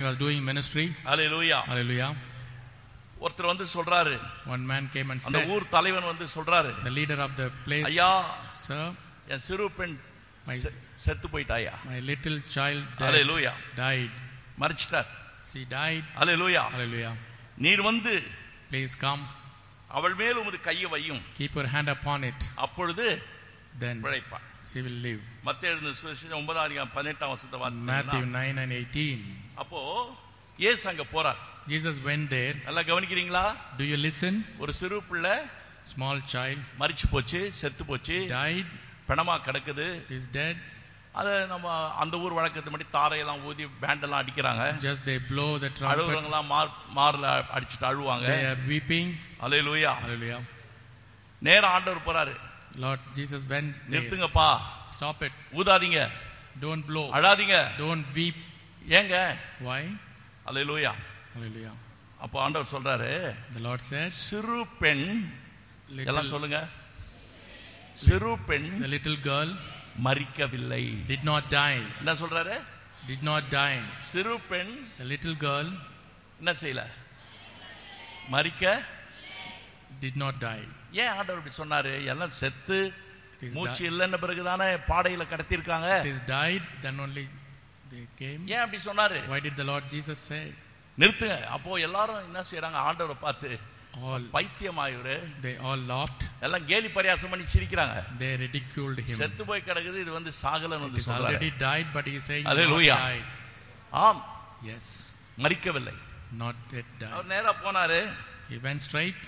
was doing ministry. Hallelujah. Hallelujah. ஒருத்தர் வந்து சொல்றாரு, One man came and அந்த said, ஊர் தலைவன் வந்து சொல்றாரு, the leader of the place, ஐயா sir, என் சிறு பெண் செத்து போயிட்டாயா. my little child Hallelujah. died. மரிச்சிட்டார். She died. Hallelujah. Hallelujah. நீர் வந்து Please come. அவள் மேல் உமது கையை வையும், Keep your hand upon it. அப்பொழுது Then பிழைப்பாள். she will live. மத்தேயு எழுதின சுவிசேஷம் 9:18 வசனத்தை Matthew வாசித்தீங்கன்னா 9 and 18. அப்போ இயேசு அங்க போறார். Jesus went there. நல்லா கவனிக்கிறீங்களா? Do you listen? ஒரு சிறு பிள்ளை Small child மரிச்சு போச்சு, செத்து போச்சு, died. பிணமா கிடக்குது. Is dead. அத நம்ம அந்த ஊர் வழக்கத்து மாதிரி தாரையெல்லாம் ஊதி பேண்டெல்லாம் அடிக்கிறாங்க. Just they blow the trumpet. அழுகுறவங்கலாம் மார்ல அடிச்சிட்டு அழுவாங்க. They are weeping. Hallelujah. Hallelujah. நேரா ஆண்டவர் போறாரு. Lord Jesus went there. நிறுத்துங்கப்பா. Stop it. ஊதாதீங்க. Don't blow. அழாதீங்க. Don't weep. ஏங்க? Why? ஹalleluya. Hallelujah. அப்போ ஆண்டவர் சொல்றாரு, The Lord said, சிறு பெண், எல்லாம் little, சொல்லுங்க, சிறு பெண் the little girl மரிக்கவில்லை. did not die. என்ன சொல்றாரு? Did not die. சிறு பெண் The little girl என்ன செய்யல? மரிக்க did not die. ஏன் ஆண்டவர் இப்படி சொன்னாரு? எல்லாம் செத்து It is மூச்சு இல்லைன்னு பிறகுதானே பாடையில கடத்திருக்காங்க. It is died, then only they came. ஏன் அப்படி சொன்னாரு? Why did the Lord Jesus say? நிறுத்துங்க. அப்போ எல்லாரும் என்ன செய்யறாங்க? ஆண்டவரை பார்த்து All பைத்தியமாயிரு, they all laughed. எல்லாம் கேலி பரியாசம் பண்ணி சிரிக்கிறாங்க. They ridiculed him. செத்து போய் கிடக்குது, இது வந்து சாகலன்னு It வந்து is சொல்றாரு. already died, but he is saying Hallelujah. not died. ஆம், Yes, மரிக்கவில்லை. not yet died. அவர் நேரா போனாரு. He went straight.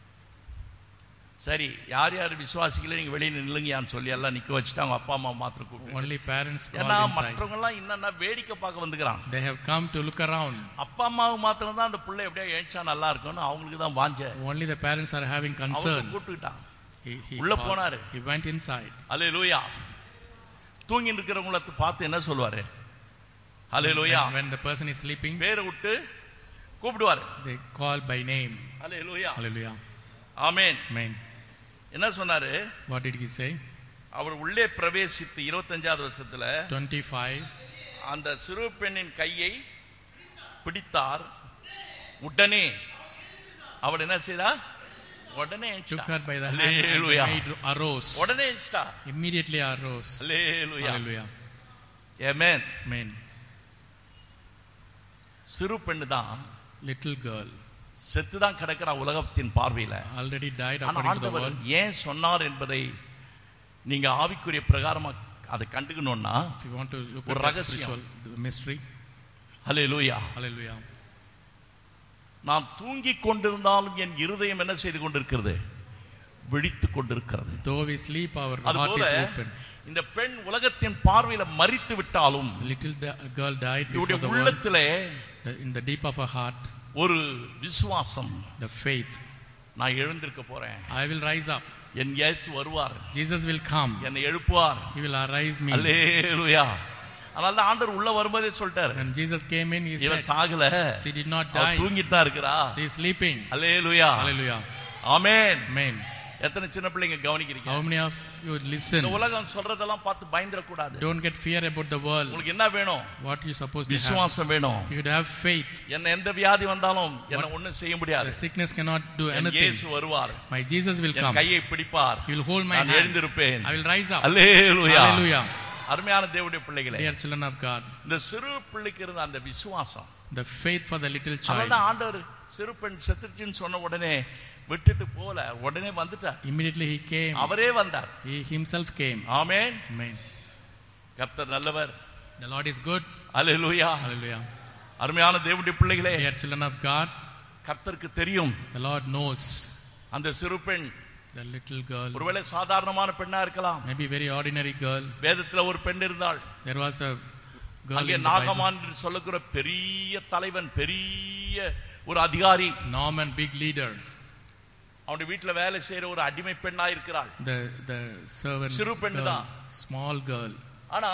சரி, யார் யார் விசுவாசிக்கல நீங்க வெளியில நில்லுங்கயான்னு சொல்லி எல்லாம் நிக்க வச்சுட்டு அவங்க அப்பா அம்மா மாத்திரம் கூப்பிட்டு, Only parents ஏன்னா called inside. மற்றவங்க எல்லாம் என்னன்னா வேடிக்கை பார்க்க வந்துக்கிறாங்க. They have come to look around. அப்பா அம்மாவுக்கு மாத்திரம் தான் அந்த பிள்ளை எப்படியா ஏழ்ச்சா நல்லா இருக்கும்னு அவங்களுக்கு தான் வாஞ்ச. Only the parents are having அவங்க concern. கூப்பிட்டுட்டான். He உள்ள called. போனாரு. He went inside. ஹalleluya. தூங்கி இருக்கிறவங்கள பார்த்து என்ன சொல்வாரு? ஹalleluya. When the person is sleeping, பேரை விட்டு கூப்பிடுவாரு. they call by name. Hallelujah. Hallelujah. Amen. Amen. என்ன சொன்னாரு? What did he say? அவர் உள்ளே பிரவேசித்து 25வது வருஷத்துல 25. அந்த சிறு பெண்ணின் கையை பிடித்தார். உடனே அவள் என்ன செய்தா? உடனே Took her by the hand and made arose. உடனே எழுந்தா. Immediately arose. ஹalleluya. Hallelujah. ஆமென். Amen. சிறு பெண்ணு தான், Little girl செத்து தான் கிடக்கிற உலகத்தின் பார்வையில. already died ஆனா according to the ஆண்டவர் world. ஏன் சொன்னார் என்பதை நீங்க ஆவிக்குரிய பிரகாரமா அதை கண்டுக்கணும்னா If you want to look ஒரு at the ரகசியம். spiritual the mystery. Hallelujah. Hallelujah. நான் தூங்கிக் கொண்டிருந்தாலும் என் இருதயம் என்ன செய்து கொண்டிருக்கிறது? விழித்துக் கொண்டிருக்கிறது. Though we sleep, our heart அதுபோல is open. இந்த பெண் உலகத்தின் பார்வையில மரித்து விட்டாலும் The little girl died before இவருடைய the world. உள்ளத்திலே In the deep of her heart, ஒரு விசுவாசம், the faith. நான் எழுந்திருக்க போறேன், I will rise up. என் இயேசு வருவார், Jesus will come. என்னை எழுப்புவார். He will arise me. அல்லேலூயா. அதனால ஆண்டவர் உள்ள வரும்போதே சொல்லிட்டாரு, When Jesus came in, he இவ said, Sagala, she did not அவ die. தூங்கிட்டு தான் இருக்கிறா. She is sleeping. Hallelujah. Hallelujah. Amen. Amen. எத்தனை சின்ன பிள்ளைங்க கவனிக்கிறீங்க? How many of you listen? இந்த உலகம் சொல்றதெல்லாம் பார்த்து பயந்துட கூடாது. Don't get fear about the world. உங்களுக்கு என்ன வேணும்? What you supposed to have? விசுவாசம் வேணும். You should have faith. என்ன எந்த வியாதி வந்தாலும் என்ன ஒண்ணும் செய்ய முடியாது. The sickness cannot do N anything. இயேசு வருவார், My Jesus will N come. கையை பிடிப்பார், He will hold my நான் hand. எழுந்திருப்பேன். I will rise up. Hallelujah. Hallelujah. அருமையான தேவனுடைய பிள்ளைகளே, Dear children of God, இந்த சிறு பிள்ளைக்கு இருந்த அந்த விசுவாசம், the faith for the little child. அதனால ஆண்டவர் சிறு பெண் செத்துச்சுன்னு சொன்ன உடனே விட்டுட்டு போல, உடனே வந்துட்டார். Immediately he came. அவரே வந்தார். He himself came. Amen. Amen. கர்த்தர் நல்லவர். The Lord is good. Hallelujah. Hallelujah. அருமையான தேவனுடைய பிள்ளைகளே, Dear children of God, கர்த்தருக்கு தெரியும் the Lord knows அந்த சிறு பெண் the little girl. ஒருவேளை சாதாரணமான பெண்ணா இருக்கலாம். Maybe very ordinary girl. வேதத்துல ஒரு பெண் இருந்தாள். There was a girl அங்கே in the Bible. நாகமான் என்று சொல்லக்கூடிய பெரிய தலைவன், பெரிய ஒரு அதிகாரி, Naaman, big leader. அவனுடைய வீட்டுல வேலை செய்யற ஒரு அடிமை பெண்ணா இருக்கிறாள். The servant சிறு பெண்ணு girl, தான். small girl. ஆனா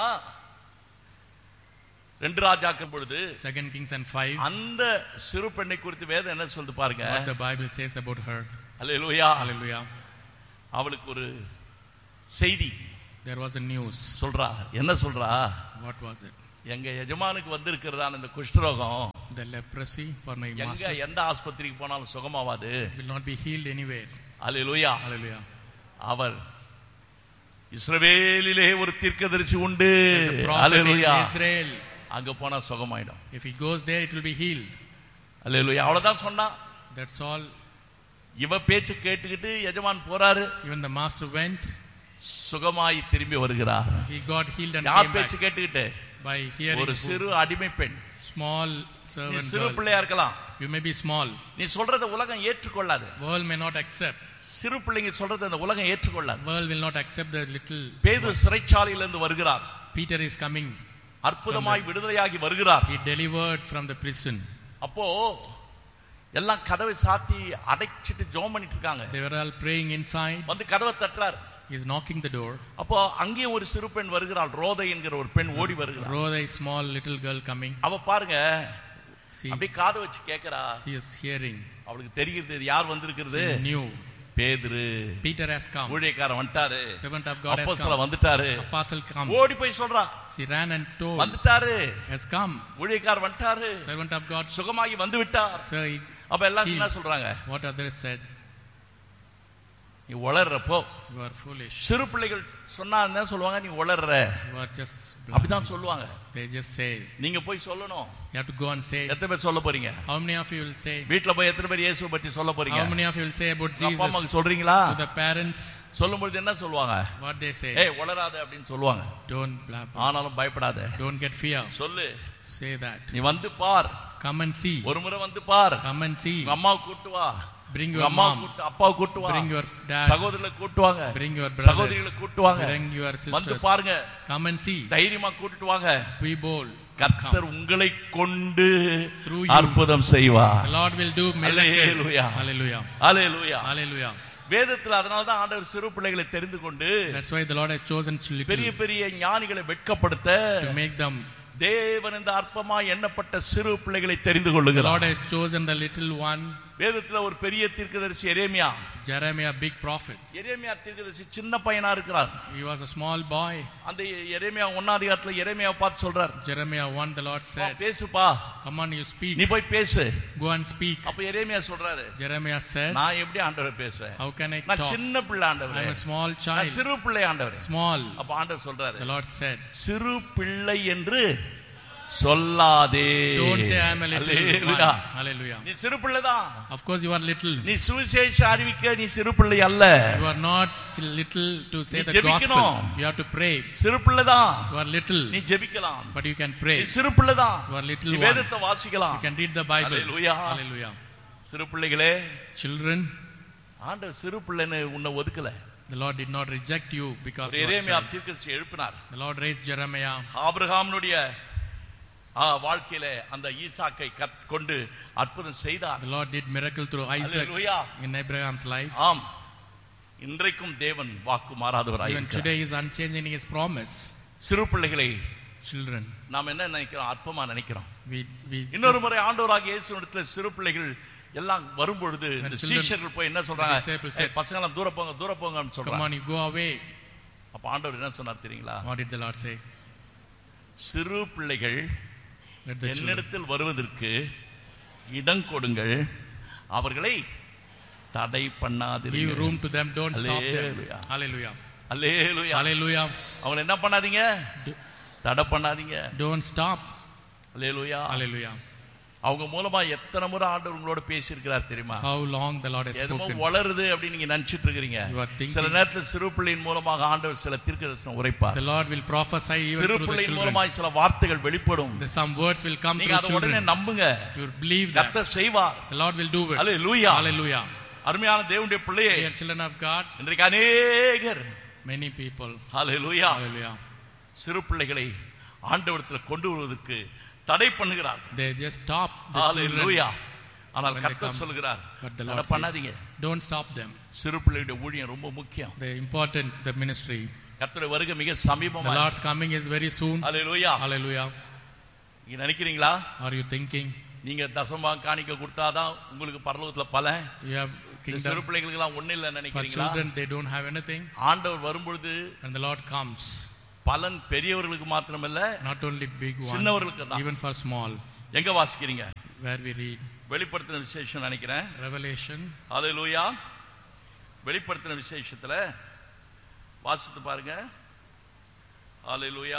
2 ராஜாக்கள் பொழுது 2 Kings and 5. அந்த சிறு பெண்ணை குறித்து வேதம் என்ன சொல்லுது பாருங்க. What the Bible says about her. Hallelujah. Hallelujah. அவளுக்கு ஒரு செய்தி There was a news. சொல்றா. என்ன சொல்றா? What was it? எங்க எஜமானுக்கு வந்திருக்கிறதான இந்த குஷ்டரோகம் The leprosy for my எங்க master எந்த ஆஸ்பத்திரிக்கு போனாலும் சுகமாவாது. will not be healed anywhere. Hallelujah. Hallelujah. அவர் இஸ்ரவேலிலே ஒரு தீர்க்கதரிசி உண்டு. There's a prophet hallelujah. in Israel. அங்க போனா சுகமாயிடும். If he goes there, it will be healed. அல்லேலூயா. அவ்வளவுதான் சொன்னா. That's all. இவ பேச்சு கேட்டுக்கிட்டு எஜமான் போறாரு. Even the master went. சுகமாய் திரும்பி வருகிறார். He got healed and யார் came பேச்சு back கேட்டுக்கிட்டு? by hearing. ஒரு சிறு அடிமை பெண். Small நீ servant சிறு girl. பிள்ளையா இருக்கலாம். You may be small. நீ சொல்றத உலகம் ஏற்றுக்கொள்ளாது. World may not accept. சிறு பிள்ளைங்க சொல்றத அந்த உலகம் ஏற்றுக்கொள்ளாது. World will not accept the little. பேதுரு சிறைச்சாலையிலிருந்து வருகிறார். Peter is coming. அற்புதமாய் விடுதலையாகி வருகிறார். He delivered from the prison. அப்போ எல்லாம் கதவை சாத்தி அடைச்சிட்டு ஜெபம் பண்ணிட்டு இருக்காங்க. They were all praying inside. வந்து கதவை தட்டுறார். He is knocking the door. அப்போ அங்கே ஒரு சிறு பெண் வருகிறாள். ரோதை என்கிற ஒரு பெண் ஓடி வருகிறாள். Rhoda, a small little girl coming. அவ பாருங்க See, அப்படி காது வச்சு கேக்குறா. she is hearing. அவளுக்கு தெரிகிறது இது யார் வந்திருக்கிறது? She knew. பேதுரு. Peter has come. ஊழியக்காரன் வந்துட்டாரு. Servant of God has அப்போஸ்தலன் come. வந்துட்டாரு. Apostle come. ஓடி போய் சொல்றா. She ran and told. வந்துட்டாரு. Has come. ஊழியக்காரன் வந்துட்டாரு. Servant of God. சுகமாகி வந்து விட்டார். Sir, அப்ப எல்லாம் என்ன சொல்றாங்க? what others said. நீ உளறப்போ You are foolish. சிறு பிள்ளைகள் சொன்னா என்ன சொல்லுவாங்க? நீ உளறற. You are just. அப்படிதான் சொல்லுவாங்க. They just say. நீங்க போய் சொல்லணும். You have to go and say. எத்தனை பேர் சொல்ல போறீங்க? How many of you will say? வீட்ல போய் எத்தனை பேர் இயேசுவை பற்றி சொல்ல போறீங்க? How many of you will say about அப்பா Jesus அம்மாக்கு சொல்றீங்களா? to the parents? சொல்லும்போது என்ன சொல்லுவாங்க? What they say. ஏய் உளறாத அப்படின்னு சொல்லுவாங்க. Don't blab. ஆனாலும் பயப்படாத. Don't get fear. சொல்லு. Say that. நீ வந்து பார். Come and see. ஒரு முறை வந்து பார். Come and see. உங்க அம்மாவை கூட்டு வா. Bring உங்க your அம்மாவை mom. கூட்டு அப்பாவை கூட்டு வா. Bring your dad. சகோதரர்களை கூட்டு வாங்க. Bring your brothers. சகோதரிகளை கூட்டு வாங்க. Bring your வந்து sisters. பாருங்க. Come and see. தைரியமா கூட்டிட்டு வாங்க. Be bold. கர்த்தர் உங்களை கொண்டு Through you. அற்புதம் செய்வார். The Lord will do miracles. Hallelujah. Hallelujah. Hallelujah. Hallelujah. வேதத்துல அதனால தான் ஆண்டவர் சிறு பிள்ளைகளை தெரிந்து கொண்டு That's why the Lord has chosen பெரிய little பெரிய ஞானிகளை வெட்கப்படுத்த to make them. தேவன் இந்த அற்பமாய் எண்ணப்பட்ட சிறு பிள்ளைகளை தெரிந்து The Lord கொள்ளுகிறார். has chosen the little one. வேதத்துல ஒரு பெரிய தீர்க்கதரிசி எரேமியா. Jeremiah, big prophet. எரேமியா தீர்க்கதரிசி சின்ன பையனா இருக்கிறார். He was a small boy. அந்த எரேமியா 1 அதிகாரத்துல எரேமியாவை பார்த்து சொல்றார். Jeremiah 1, the Lord said, பேசுப்பா. come on, you speak. நீ போய் பேசு. Go and speak. அப்ப எரேமியா சொல்றாரு. Jeremiah said, நான் எப்படி ஆண்டவரை பேசுவேன்? how can I நான் talk? சின்ன பிள்ளை ஆண்டவரே. I'm a small நான் child. சிறு பிள்ளை ஆண்டவரே. Small. அப்ப ஆண்டவர் சொல்றாரு. The Lord said, சிறு பிள்ளை என்று சொல்லாதே. don't say I'm a little Hallelujah. one. Hallelujah. நீ சிறு பிள்ளைதான். Of course you are little. நீ சுவிசேஷ அறிவிக்க நீ சிறு பிள்ளை அல்ல. You are not little to say நீ the gospel. ஜெபிக்கணும். You have to pray. சிறு பிள்ளைதான். You are little, நீ ஜெபிக்கலாம். but you can pray. நீ சிறு பிள்ளைதான். You are little நீ one. வேதத்தை வாசிக்கலாம். You can read the Bible. Hallelujah. Hallelujah. சிறு பிள்ளைகளே, Children, ஆண்டவர் சிறு பிள்ளைன்னு உன்னை ஒதுக்கல. the Lord did not reject you because you are Jeremiah child. தீர்க்கதரிசி எழுப்பினார். The Lord raised Jeremiah. ஆபிரகாமுடைய வாழ்க்கையிலே அந்த ஈசாக்கை கொண்டு அற்புதம் செய்தார். The Lord did miracle through Isaac Hallelujah. in Abraham's life. ஆம், இன்றைக்கும் தேவன் வாக்கு மாறாதவராய் Even இருக்கிறார். today he is unchanging his promise. சிறு பிள்ளைகளை Children, நாம் என்ன நினைக்கிறோம்? அற்பமா நினைக்கிறோம். we இன்னொரு முறை ஆண்டவராகிய இயேசுவிடத்தில் சிறு பிள்ளைகள் எல்லாம் வரும்பொழுது இந்த children, சீஷர்கள் போய் என்ன சொல்றாங்க? the disciples said, பசங்க எல்லாம் தூர போங்க தூர போங்கன்னு come சொல்றாங்க. on, you go away. அப்ப ஆண்டவர் என்ன சொன்னார் தெரியுங்களா? What did the Lord say? சிறு பிள்ளைகள் Let the children என்னிடத்தில் வருவதற்கு இடம் கொடுங்கள், அவர்களை தடை give பண்ணாதீர்கள். room to them, don't stop them. Hallelujah. Hallelujah. Hallelujah. Hallelujah. அவங்களை என்ன பண்ணாதீங்க? தடை பண்ணாதீங்க. Don't stop. அல்லேலூயா. Hallelujah. அவங்க மூலமா எத்தனை முறை ஆண்டவர் உங்களோட பேசியிருக்கிறார் தெரியுமா? How long the Lord has எதுமோ spoken. வளருது அப்படின்னு நீங்க நினைச்சிட்டு இருக்கீங்க. You are thinking. சில நேரத்தில் சிறு பிள்ளையின் மூலமாக ஆண்டவர் சில தீர்க்கதரிசனம் உரைப்பார். The Lord will prophesy even சிறு through the பிள்ளையின் children. மூலமாக சில வார்த்தைகள் வெளிப்படும். Some words will come நீங்க through அதை உடனே children. நம்புங்க. You believe that. கர்த்தர் செய்வார். The Lord will do it. Hallelujah. Hallelujah. அருமையான தேவனுடைய பிள்ளையே, Dear children of God, இன்றைக்கு அநேகர் many people. அல்லேலூயா Hallelujah. சிறு பிள்ளைகளை ஆண்டவரத்தில் கொண்டு வருவதற்கு தடை பண்ணுகிறார். They just stop the hallelujah. children. ஆனால் when they கர்த்தர் come. சொல்கிறார், But the தடை Lord பண்ணாதீங்க. says, don't stop them. சிறு பிள்ளையுடைய ஊழியம் ரொம்ப முக்கியம். The important, the ministry. கர்த்தருடைய வருகை மிக The சமீபமா. Lord's coming is very soon. Hallelujah. Hallelujah. நீங்க நினைக்கிறீங்களா? Are you thinking நீங்க தசமா காணிக்க கொடுத்தாதான் உங்களுக்கு பரலோகத்துல பலன்? you have இந்த சிறு kingdom? பிள்ளைகளுக்கு எல்லாம் ஒண்ணு இல்ல For நினைக்கிறீங்களா? children, they don't have anything. ஆண்டவர் வரும்பொழுது And the Lord comes. பலன் பெரியவர்களுக்கு மாத்திரமல்ல, not only big one, சின்னவர்களுக்கு தான். even for small. எங்க வாசிக்கிறீங்க? Where we read வெளிப்படுத்தின விசேஷம் நினைக்கிறேன். Revelation. ஹல்லேலூயா. வெளிப்படுத்தின விசேஷத்துல வாசித்து பாருங்க. ஹல்லேலூயா.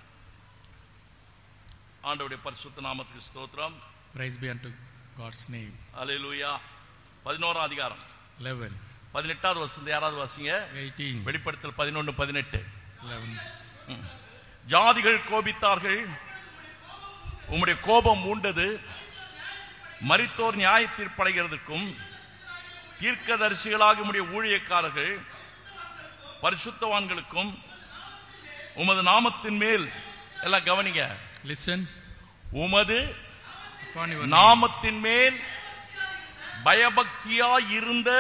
ஆண்டவருடைய பரிசுத்த நாமத்துக்கு ஸ்தோத்திரம். Praise be unto God's name. ஹல்லேலூயா. 11ஆம் அதிகாரம் 11. 18வது வசனம் யாராவது வாசிங்க. 18. வெளிப்படுத்தல் 11:18. 11. ஜாதிகள் கோபித்தார்கள், உம்முடைய கோபம் மூண்டது, மரித்தோர் நியாய தீர்ப்படைகிறதுக்கும் தீர்க்கதரிசிகளாக உம்முடைய ஊழியக்காரர்கள் பரிசுத்தவான்களுக்கும் உமது நாமத்தின் மேல், எல்லாம் கவனிங்க, Listen. உமது Upon your நாமத்தின் மேல் பயபக்தியாய் இருந்த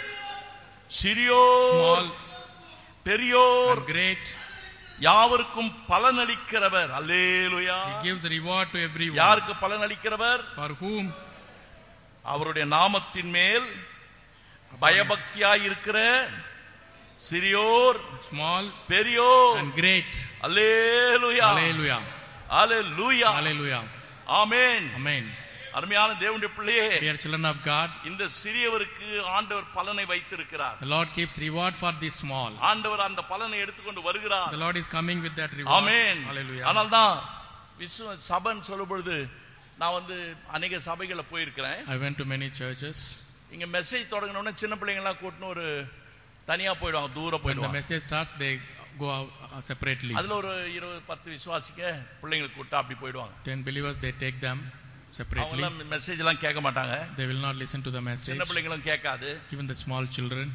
சிறியோர் small பெரியோர் and great, யாவருக்கும் பலனளிக்கிறவர். அல்லேலூயா. He gives reward to everyone. யாருக்கு பலனளிக்கிறவர்? For whom? அவருடைய நாமத்தின் மேல் பயபக்தியாய் இருக்கிற சிறியோர், Small பெரியோர். and great. Hallelujah. Hallelujah. Hallelujah. Hallelujah. Amen. Amen. அருமையான தேவனுடைய பிள்ளையே, Dear children of God, இந்த சிறியவருக்கு ஆண்டவர் பலனை வைத்திருக்கிறார். the Lord keeps reward for the small. ஆண்டவர் அந்த பலனை எடுத்துக்கொண்டு வருகிறார். The Lord is coming with that reward. Amen. Hallelujah. அதனால்தான் சபைன்னு சொல்லும் பொழுது நான் அநேக சபைகளை போயிருக்கிறேன். I went to many churches. இங்க மெசேஜ் தொடங்கினோடனே சின்ன பிள்ளைங்களாம் கூட்டின்னு ஒரு தனியா போயிடுவாங்க, தூரம் When the போயிடுவாங்க. message starts, they go out separately. அதுல ஒரு 20-10 விசுவாசிக்க பிள்ளைங்களுக்கு கூட்டா அப்படி போயிடுவாங்க. 10 believers, they take them separately. அவங்க மெசேஜ் எல்லாம் கேட்க மாட்டாங்க. They will not listen to the message. சின்ன பிள்ளைங்களும் கேட்காது. Even the small children.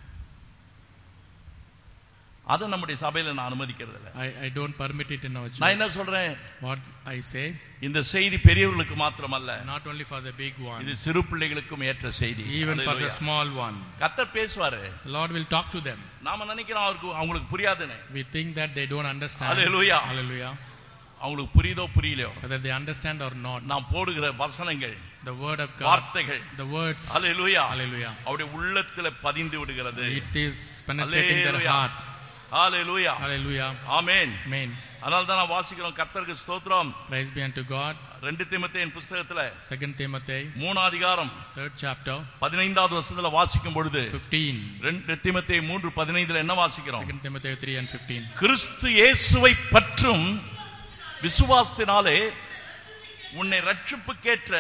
அதை நம்முடைய சபையில நான் அனுமதிக்கிறது இல்லை. I don't permit it in our church. நான் என்ன சொல்றேன்? What I say, இந்த செய்தி பெரியவர்களுக்கு மாத்திரமல்ல, not only for the big one, இது சிறு பிள்ளைகளுக்கும் ஏற்ற செய்தி. even for the Hallelujah. small one. கர்த்தர் பேசுவாரு. The Lord will talk to them. நாம நினைக்கிறோம் அவங்களுக்கு புரியாதுன்னு. We think that they don't understand. Hallelujah. Hallelujah. அவங்களுக்கு புரியுதோ புரியலையோ, Whether they understand or not, நாம் போடுகிற வசனங்கள், the word of God, வார்த்தைகள், the words, ஹல்லேலூயா, hallelujah, அவருடைய உள்ளத்துல பதிந்து விடுகிறது. it is penetrating their Hallelujah. heart. Hallelujah. Hallelujah. Amen. Amen. அதனால தான் நான் வாசிக்கிறோம். கர்த்தருக்கு ஸ்தோத்திரம். Praise be unto God. 2 தீமோத்தேயின் புத்தகத்துல 2 Timothy 3 அதிகாரம் 3rd chapter 15வது வசனத்துல வாசிக்கும் பொழுது 15. 2 தீமோத்தேயு 3:15 என்ன வாசிக்கிறோம்? 2 Timothy 3 and 15. கிறிஸ்து இயேசுவை பற்றும் விசுவாசத்தினாலே உன்னை ரட்சிப்புக்கேற்ற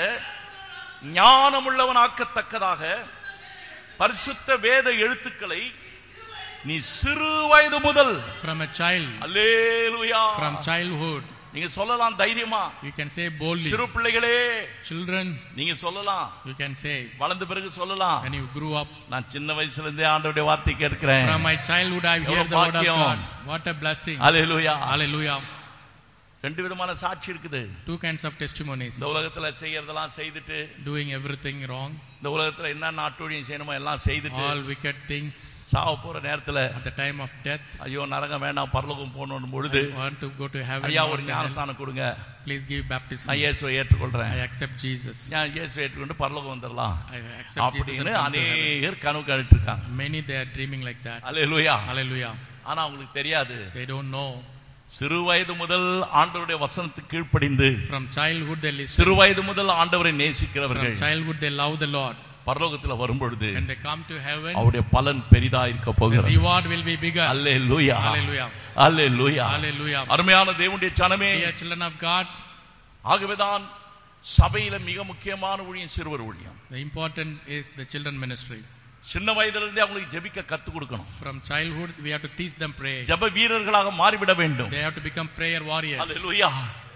ஞானமுள்ளவனாக்கத்தக்கதாக பரிசுத்த வேத எழுத்துக்களை நீ சிறு வயது முதல், From a child, hallelujah, from childhood, நீங்க சொல்லலாம் தைரியமா, you can say boldly. சிறு பிள்ளைகளே Children, நீங்க சொல்லலாம், you can say, வளர்ந்த பிறகு சொல்லலாம், when you grew up, நான் சின்ன வயசுல இருந்தே ஆண்டவருடைய வார்த்தை கேட்கிறேன். from my childhood I hear எவ்வளவு the word of பாக்கியம். God. What a blessing. Hallelujah. Hallelujah. ரெண்டு விதமான சாட்சி இருக்குது. 2 kinds of testimonies. இந்த உலகத்துல செய்யறதெல்லாம் செய்துட்டு, Doing everything wrong, இந்த உலகத்துல என்ன நாட்டோடியும் செய்யணுமோ எல்லாம் செய்துட்டு, all wicked things, சாவ போற நேரத்துல at the time of death, ஐயோ நரகம் வேண்டாம் பரலோகம் போகணும் பொழுது, I want to go to heaven. ஐயா not ஒரு to hell. ஞானஸ்தானம் கொடுங்க, Please give baptism. நான் இயேசுவை ஏற்றுக்கொள்றேன், I accept Jesus. நான் இயேசுவை ஏற்றுக்கொண்டு பரலோகம் வந்துடலாம் I accept Jesus and அப்படின்னு come to heaven. அநேகர் கனவு கண்டுட்டு இருக்காங்க. Many they are dreaming like that. Hallelujah. Hallelujah. ஆனா அவங்களுக்கு தெரியாது, They don't know. சிறு வயது முதல் ஆண்டவருடைய வசனத்துக்கு கீழ்ப்படிந்து, From childhood they listen. சிறு வயது முதல் ஆண்டவரை From நேசிக்கிறவர்கள் childhood they love the Lord. பரலோகத்துல வரும்பொழுது When they come to heaven, அவருடைய பலன் பெரிதா இருக்க the போகிறது. reward will be bigger. Hallelujah. Hallelujah. Hallelujah. Hallelujah. அருமையான தேவனுடைய ஜனமே, Dear children of God, ஆகவேதான் சபையில மிக முக்கியமான ஊழியம் சிறுவர் ஊழியம். the important is the children ministry. சின்ன வயதுல இருந்தே அவங்களுக்கு ஜெபிக்க கத்து கொடுக்கணும். From childhood we have to teach them prayer. ஜெப வீரர்களாக மாறிவிட வேண்டும். They have to become prayer warriors. Hallelujah.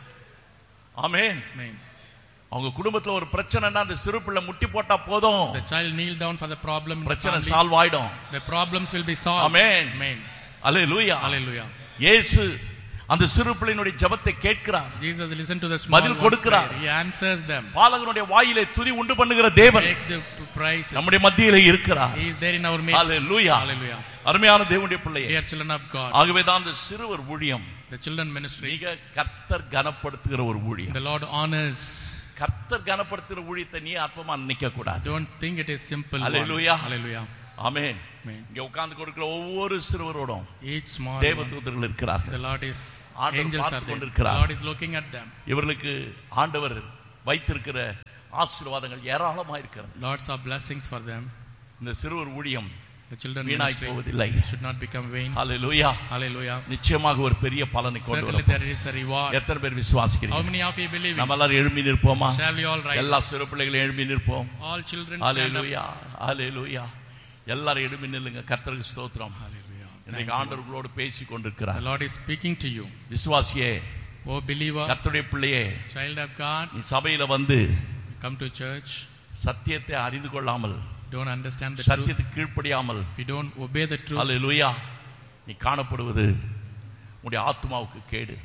Amen. Amen. அவங்க குடும்பத்துல ஒரு பிரச்சனைனா அந்த சிறு பிள்ளை முட்டி போட்டா போதும், The child kneel down for the problem in the பிரச்சனை family. சால்வ் ஆயிடும். The problems will be solved. Amen. Amen. Hallelujah. Hallelujah. இயேசு அந்த சிறு பிள்ளையினுடைய ஜெபத்தை கேட்கிறார், Jesus listen to the small பதில் ones கொடுக்கிறார். prayer. He answers them. பாலகனுடைய வாயிலே துதி உண்டு பண்ணுகிற தேவன் Takes the praises. நம்முடைய மத்தியிலே இருக்கிறார். He is there in our midst. Hallelujah. Hallelujah. அருமையான தேவனுடைய பிள்ளையே, Dear children of God, ஆகவேதான் அந்த சிறுவர் ஊழியம் the children ministry, மிக கர்த்தர் கனப்படுத்துகிற ஒரு ஊழியம். the Lord honors. கர்த்தர் கனப்படுத்துகிற ஊழியத்தை நீ அற்பமா நினைக்க கூடாது. Don't think it is simple. one. Hallelujah. Hallelujah. Amen. Amen. இங்க உட்கார்ந்து கொடுக்கிற ஒவ்வொரு சிறுவரோடும் Each small தேவதூதர்கள் one, இருக்கிறார்கள். the Lord is, ஆண்டவர் angels are பார்த்துக் there. The கொண்டிருக்கிறார். Lord is looking at them. இவர்களுக்கு ஆண்டவர் வைத்திருக்கிற ஆசீர்வாதங்கள் ஏராளமாக இருக்கிறது. Lots of blessings for them. இந்த சிறுவர் ஊழியம் The children வீணாய் ministry போவதில்லை. should not become vain. Hallelujah. Hallelujah. நிச்சயமாக ஒரு பெரிய பலனை கொண்டு Certainly வரும். there is a reward. எத்தனை பேர் How விசுவாசிக்கிறீங்க? many of you believe நம்ம it? எல்லாரும் எழும்பி நிற்போமா? Shall we all rise? எல்லா சிறு பிள்ளைகளும் எழும்பி நிற்போம். All children stand up. ஹல்லேலூயா. ஹல்லேலூயா. எல்லாரும் எழும்பி நில்லுங்க. கர்த்தருக்கு ஸ்தோத்திரம். Hallelujah. இன்னைக்கு ஆண்டவர்களோடு பேசிக் கொண்டிருக்கிறார். The Lord is speaking to you. விசுவாசியே, Oh believer, கர்த்தருடைய பிள்ளையே, child of God, நீ சபையில வந்து come to church. சத்தியத்தை அறிந்து கொள்ளாமல், Don't understand the truth. சத்தியத்துக்கு கீழ்ப்படியாமல், If you don't obey the truth, ஹல்லேலூயா, நீ காணப்படுவது உன்னுடைய ஆத்துமாவுக்கு கேடு.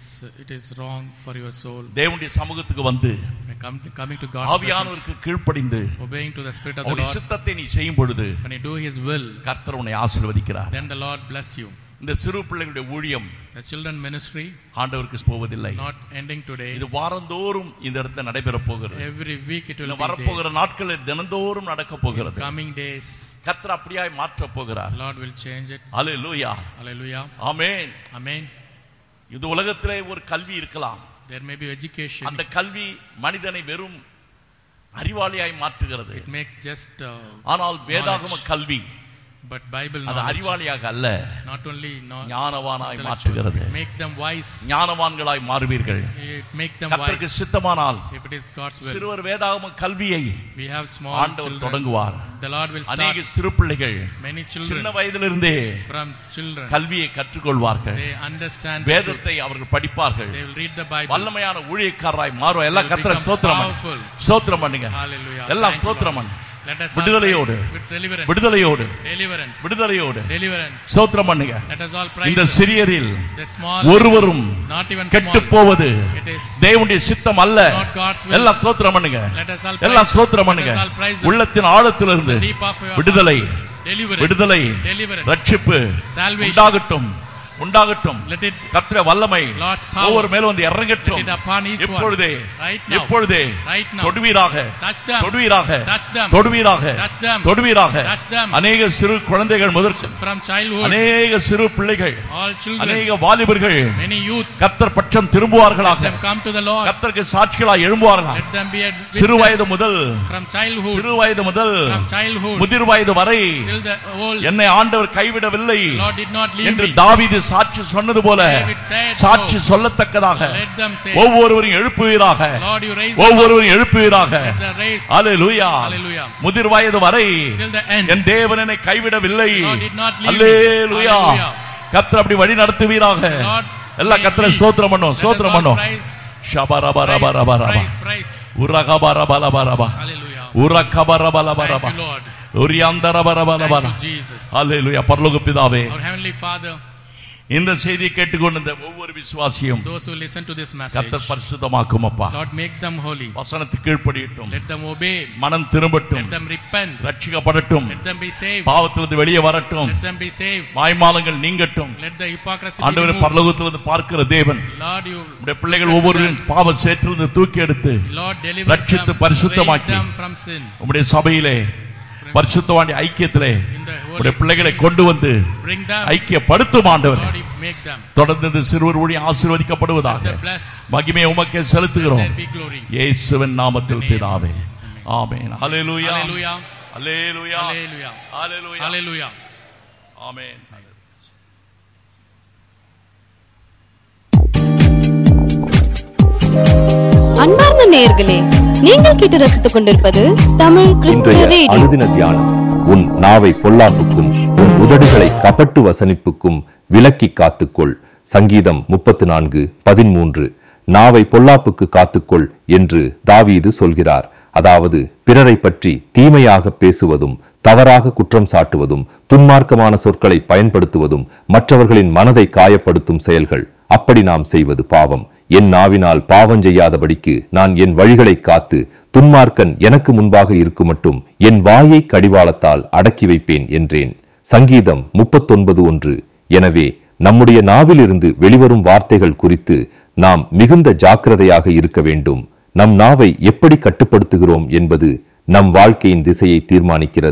it is wrong for your soul. தேவனுடைய சமூகத்துக்கு வந்து Coming to God's presence, ஆவியானவருக்கு கீழ்ப்படிந்து obeying to the Spirit of the அவருடைய Lord, சித்தத்தை நீ செய்யும் பொழுது when you do His will, கர்த்தர் உன்னை ஆசீர்வதிக்கிறார். then the Lord bless you. இந்த சிறு பிள்ளைகளுடைய ஊழியம் The children ministry ஆண்டவருக்கு போவதில்லை. not ending today. இது வாரந்தோறும் இந்த இடத்துல நடைபெற போகிறது. Every week it will be வரப்போகிற there. நாட்களில் தினந்தோறும் நடக்க போகிறது. Coming days, கர்த்தர் அப்படியாய் மாற்ற போகிறார். the Lord will change it. Hallelujah. Hallelujah. Amen. Amen. இந்த உலகத்திலே ஒரு கல்வி இருக்கலாம். There may be education. அந்த கல்வி மனிதனை வெறும் அறிவாளியாய் மாற்றுகிறது. It makes just ஆனால் வேதாகம கல்வி but Bible அது knowledge அறிவாளியாக அல்ல, not only ஞானவானாய் மாற்றுகிறது. it makes them wise. ஞானவான்களாய் மாறுவீர்கள். It makes them கர்த்தருக்கு wise. சித்தமானால் If it is God's will, சிறுவர் வேதாகம கல்வியை we have small ஆண்டவர் children. தொடங்குவார். The Lord will start அநேக சிறு பிள்ளைகள் many சின்ன children வயதிலிருந்தே from children. கல்வியை கற்றுக்கொள்வார்கள். They understand the truth. வேதத்தை அவர்கள் படிப்பார்கள். They will read the Bible. வல்லமையான ஊழியக்காரராய் மாறும். எல்லாம் They will கர்த்தரை become ஸ்தோத்திரம் பண்ணுங்க. powerful. ஸ்தோத்திரம் பண்ணுங்க. Hallelujah. எல்லாம் Thank you, ஸ்தோத்திரம் Lord. பண்ணுங்க. Let us all விடுதலையோடு praise with deliverance. விடுதலையோடு Deliverance. விடுதலையோடு Deliverance. ஸ்தோத்திரம் பண்ணுங்க. Let us all praise இந்த Him. சிறியரில் The small, ஒருவரும் not even கெட்டு small. போவது It is தேவனுடைய சித்தம் அல்ல. not God's will. எல்லாம் ஸ்தோத்திரம் பண்ணுங்க. Let us all எல்லாம் praise. ஸ்தோத்திரம் பண்ணுங்க. Let us all praise Him. உள்ளத்தின் ஆழத்திலிருந்து Deep of your விடுதலை heart. Deliverance. விடுதலை Deliverance. ரட்சிப்பு Salvation. உண்டாகட்டும் உண்டாகட்டும். Let it கர்த்தருடைய வல்லமை Lord's power. ஒவ்வொரு மேலும் வந்து இறங்கட்டும். Let it upon each one. இப்பொழுதே Right now. இப்பொழுதே Right now. தொடுவீராக Touch them. தொடுவீராக Touch them. தொடுவீராக Touch them. தொடுவீராக. Touch them. அநேக சிறு குழந்தைகள் முதற்க From childhood, அநேக சிறு பிள்ளைகள் all children, அநேக வாலிபர்கள் many youth, கர்த்தர் பட்சம் let திரும்புவார்களாக. them come to the Lord. கர்த்தருக்கு சாட்சிகளாய் எழும்புவார்களாக. Let them be a சிறு வயது witness. முதல் From childhood, சிறு வயது முதல் from childhood முதிர் வயது வரை till the old, என்னை ஆண்டவர் கைவிடவில்லை Lord did not leave என்று me. தாவீது சாட்சி சொன்னது போல David said சாட்சி so. சொல்லத்தக்கதாக Let them say, ஒவ்வொருவரையும் எழுப்புவீராக. Lord, you raise them up. ஒவ்வொருவரையும் எழுப்புவீராக. Let the race hallelujah. Hallelujah. முதிர் வயது வரை till the end. என் தேவன் என்னை கைவிடவில்லை. Lord did not leave me. Hallelujah. Hallelujah. கர்த்தர் அப்படி வழி நடத்துவீராக. Lord, எல்லா கர்த்தரை ஸ்தோத்திரம் பண்ணும். let us ஸ்தோத்திரம் all பண்ணும். praise, ஷபரபரபரபரப praise, praise. உரகபரபலபரப Hallelujah. உரகபரபலபரப Thank you, Lord. உரியந்தரபரபலபர. Thank you, Jesus. அல்லேலூயா. பரலோக பிதாவே, Our Heavenly Father, இந்த செய்தியை கேட்டுக்கொண்டிருந்த ஒவ்வொரு விசுவாசியும் those who listen to this message, கர்த்தர் பரிசுத்தமாக்கும் அப்பா. Lord, make them holy. வசனத்துக்கு கீழ்ப்படியட்டும். Let them obey. மனம் திரும்பட்டும். Let them repent. ரட்சிக்கப்படட்டும். Let them be saved. பாவத்திலிருந்து வெளியே வரட்டும். Let them be saved. மாய்மாலங்கள் நீங்கட்டும். Let the hypocrisy be ஆண்டவரே, removed. பரலோகத்திலிருந்து பார்க்கிற தேவன் Lord, you, உம்முடைய பிள்ளைகள் ஒவ்வொருவரையும் பாவ சேற்றிலிருந்து தூக்கி எடுத்து Lord, deliver ரட்சித்து them, பரிசுத்தமாக்கி raise them from sin. உம்முடைய சபையிலே பரிசுத்தவாண்டி ஐக்கியத்திலே In the Holy உம்முடைய பிள்ளைகளை Spirit, கொண்டு வந்து bring them. ஐக்கியப்படுத்தும் ஆண்டவரே. Lord, you make them. தொடர்ந்து இந்த சிறுவர் ஊழியம் ஆசீர்வதிக்கப்படுவதாக. Let them bless. மகிமையை உமக்கே Let செலுத்துகிறோம். there be glory. இயேசுவின் நாமத்தில் In the name of பிதாவே. Jesus. Amen. ஆமென். ஹல்லேலூயா. Hallelujah. ஹல்லேலூயா. Hallelujah. ஹல்லேலூயா. Hallelujah. ஆமென். அன்பார்ந்த நேயர்களே, நீங்கள் கேட்டு ரசித்துக் கொண்டிருப்பது தமிழ் கிறிஸ்துவ இன்றைய ரேடியோ. அனுதின தியானம். உன் நாவை பொல்லாப்புக்கும் உன் உதடுகளை கபட்டு வசனிப்புக்கும் விலக்கி காத்துக்கொள். சங்கீதம் 34:13. நாவை பொல்லாப்புக்கு காத்துக்கொள் என்று தாவீது சொல்கிறார். அதாவது பிறரை பற்றி தீமையாக பேசுவதும், தவறாக குற்றம் சாட்டுவதும், துன்மார்க்கமான சொற்களை பயன்படுத்துவதும் மற்றவர்களின் மனதை காயப்படுத்தும் செயல்கள். அப்படி நாம் செய்வது பாவம். என் நாவினால் பாவம் செய்யாதபடிக்கு நான் என் வழிகளை காத்து துன்மார்க்கன் எனக்கு முன்பாக இருக்குமட்டும் என் வாயை கடிவாளத்தால் அடக்கி வைப்பேன் என்றேன். சங்கீதம் 39:1. எனவே நம்முடைய நாவிலிருந்து வெளிவரும் வார்த்தைகள் குறித்து நாம் மிகுந்த ஜாக்கிரதையாக இருக்க வேண்டும். நம் நாவை எப்படி கட்டுப்படுத்துகிறோம் என்பது நம் வாழ்க்கையின் திசையை தீர்மானிக்கிறது.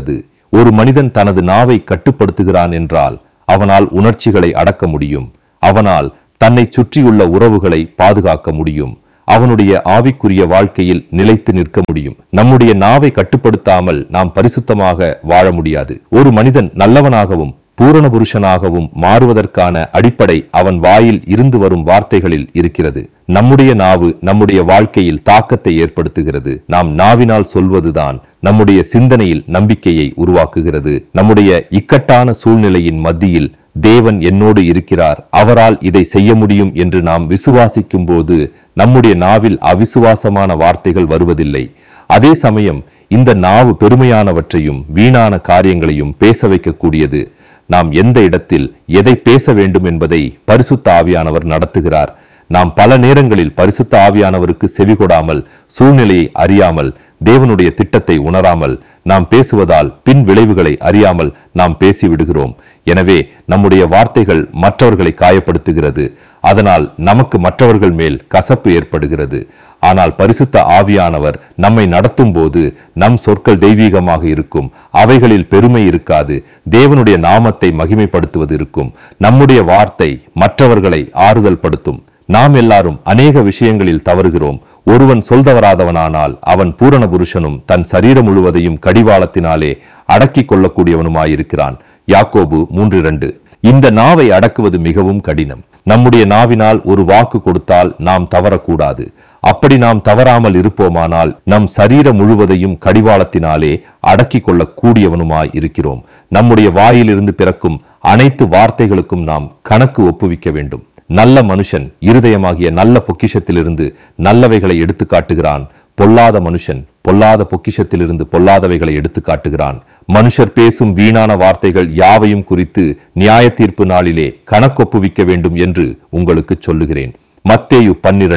ஒரு மனிதன் தனது நாவை கட்டுப்படுத்துகிறான் என்றால் அவனால் உணர்ச்சிகளை அடக்க முடியும். அவனால் தன்னை சுற்றியுள்ள உறவுகளை பாதுகாக்க முடியும். அவனுடைய ஆவிக்குரிய வாழ்க்கையில் நிலைத்து நிற்க முடியும். நம்முடைய நாவை கட்டுப்படுத்தாமல் நாம் பரிசுத்தமாக வாழ முடியாது. ஒரு மனிதன் நல்லவனாகவும் பூரண புருஷனாகவும் மாறுவதற்கான அடிப்படை அவன் வாயில் இருந்து வரும் வார்த்தைகளில் இருக்கிறது. நம்முடைய நாவு நம்முடைய வாழ்க்கையில் தாக்கத்தை ஏற்படுத்துகிறது. நாம் நாவினால் சொல்வதுதான் நம்முடைய சிந்தனையில் நம்பிக்கையை உருவாக்குகிறது. நம்முடைய இக்கட்டான சூழ்நிலையின் மத்தியில் தேவன் என்னோடு இருக்கிறார், அவரால் இதை செய்ய முடியும் என்று நாம் விசுவாசிக்கும் போது நம்முடைய நாவில் அவிசுவாசமான வார்த்தைகள் வருவதில்லை. அதே சமயம் இந்த நாவு பெருமையானவற்றையும் வீணான காரியங்களையும் பேச வைக்கக்கூடியது. நாம் எந்த இடத்தில் எதை பேச வேண்டும் என்பதை பரிசுத்த ஆவியானவர் நடத்துகிறார். நாம் பல நேரங்களில் பரிசுத்த ஆவியானவருக்கு செவிகொடாமல், சூழ்நிலையை அறியாமல், தேவனுடைய திட்டத்தை உணராமல் நாம் பேசுவதால் பின் விளைவுகளை அறியாமல் நாம் பேசிவிடுகிறோம். எனவே நம்முடைய வார்த்தைகள் மற்றவர்களை காயப்படுத்துகிறது. அதனால் நமக்கு மற்றவர்கள் மேல் கசப்பு ஏற்படுகிறது. ஆனால் பரிசுத்த ஆவியானவர் நம்மை நடத்தும் போது நம் சொற்கள் தெய்வீகமாக இருக்கும். அவைகளில் பெருமை இருக்காது. தேவனுடைய நாமத்தை மகிமைப்படுத்துவது இருக்கும். நம்முடைய வார்த்தை மற்றவர்களை ஆறுதல் படுத்தும். நாம் எல்லாரும் அநேக விஷயங்களில் தவறுகிறோம். ஒருவன் சொல்தவராதவனானால் அவன் பூரண புருஷனும் தன் சரீரம் முழுவதையும் கடிவாளத்தினாலே அடக்கிக் கொள்ளக்கூடியவனுமாயிருக்கிறான். யாக்கோபு 3:2. இந்த நாவை அடக்குவது மிகவும் கடினம். நம்முடைய நாவினால் ஒரு வாக்கு கொடுத்தால் நாம் தவறக்கூடாது. அப்படி நாம் தவறாமல் இருப்போமானால் நம் சரீரம் முழுவதையும் கடிவாளத்தினாலே அடக்கிக் கொள்ளக்கூடியவனுமாய் இருக்கிறோம். நம்முடைய வாயிலிருந்து பிறக்கும் அனைத்து வார்த்தைகளுக்கும் நாம் கணக்கு ஒப்புவிக்க வேண்டும். நல்ல மனுஷன் இருதயமாகிய நல்ல பொக்கிஷத்திலிருந்து நல்லவைகளை எடுத்து காட்டுகிறான். பொல்லாத மனுஷன் பொல்லாத பொக்கிஷத்திலிருந்து பொல்லாதவைகளை எடுத்து காட்டுகிறான். மனுஷர் பேசும் வீணான வார்த்தைகள் யாவையும் குறித்து நியாய தீர்ப்பு நாளிலே கணக்கொப்புவிக்க வேண்டும் என்று உங்களுக்கு சொல்லுகிறேன். மத்தேயு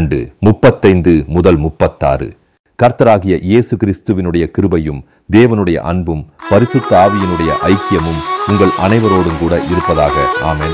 12:35-36. கர்த்தராகிய இயேசு கிறிஸ்துவினுடைய கிருபையும் தேவனுடைய அன்பும் பரிசுத்த ஆவியினுடைய ஐக்கியமும் உங்கள் அனைவரோடும் கூட இருப்பதாக. ஆமென்.